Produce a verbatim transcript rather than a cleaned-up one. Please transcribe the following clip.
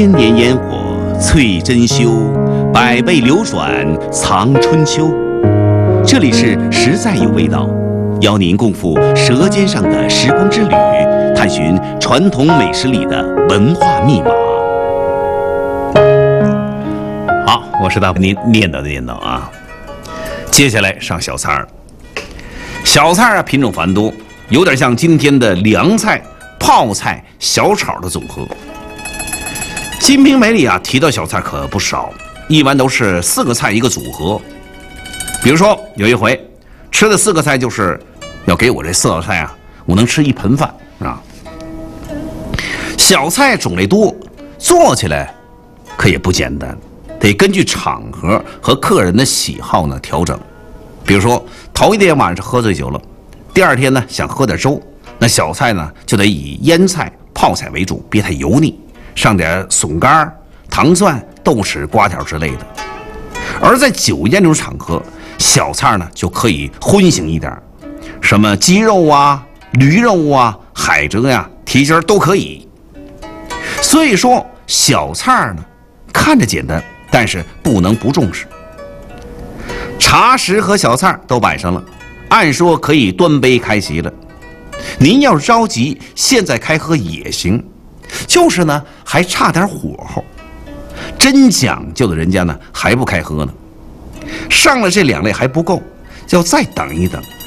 千年烟火翠珍馐，百倍流转藏春秋。这里是实在有味道，邀您共赴舌尖上的时光之旅，探寻传统美食里的文化密码。好，我是大您念叨的念叨啊。接下来上小菜儿。小菜啊，品种繁多，有点像今天的凉菜、泡菜、小炒的总和。《金瓶梅》里啊提到小菜可不少，一般都是四个菜一个组合。比如说有一回吃的四个菜，就是要给我这四道菜啊，我能吃一盆饭啊。小菜种类多，做起来可也不简单，得根据场合和客人的喜好呢调整。比如说头一天晚上喝醉酒了，第二天呢想喝点粥，那小菜呢就得以腌菜、泡菜为主，别太油腻，上点笋干、糖蒜、豆豉、瓜条之类的。而在酒宴这种场合，小菜呢就可以荤腥一点，什么鸡肉啊、驴肉啊、海蜇呀、啊、蹄筋都可以。所以说小菜呢看着简单，但是不能不重视。茶食和小菜都摆上了，按说可以端杯开席了。您要是着急，现在开喝也行，就是呢还差点火候。真讲究的人家呢还不开喝呢。上了这两类还不够，要再等一等，